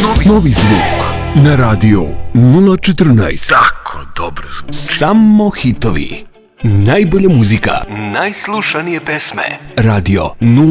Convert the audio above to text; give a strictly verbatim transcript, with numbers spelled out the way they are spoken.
Novi, novi zvuk na radio nula četrnaest. Tako dobar zvuk. Samo hitovi. Najbolja muzika. Najslušanije pesme. Radio nula